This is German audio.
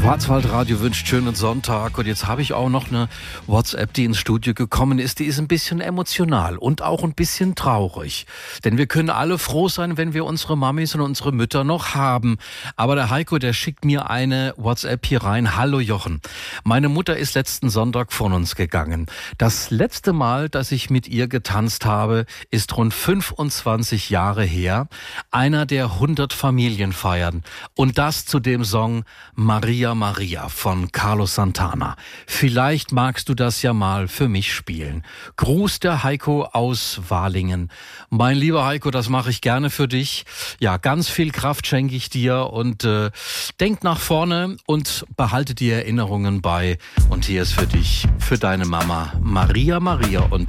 Schwarzwaldradio wünscht schönen Sonntag und jetzt habe ich auch noch eine WhatsApp, die ins Studio gekommen ist, die ist ein bisschen emotional und auch ein bisschen traurig. Denn wir können alle froh sein, wenn wir unsere Mamis und unsere Mütter noch haben. Aber der Heiko, der schickt mir eine WhatsApp hier rein. Hallo Jochen, meine Mutter ist letzten Sonntag von uns gegangen. Das letzte Mal, dass ich mit ihr getanzt habe, ist rund 25 Jahre her. Einer der 100 Familienfeiern. Und das zu dem Song Maria Maria von Carlos Santana. Vielleicht magst du das ja mal für mich spielen. Gruß der Heiko aus Walingen. Mein lieber Heiko, das mache ich gerne für dich. Ja, ganz viel Kraft schenke ich dir und denk nach vorne und behalte die Erinnerungen bei. Und hier ist für dich, für deine Mama, Maria Maria und